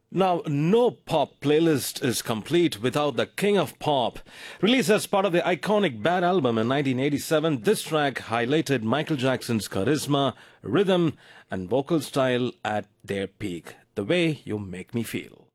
Now, no pop playlist is complete without the King of Pop. Released as part of the iconic Bad album in 1987, this track highlighted Michael Jackson's charisma, rhythm, and vocal style at their peak. The Way You Make Me Feel.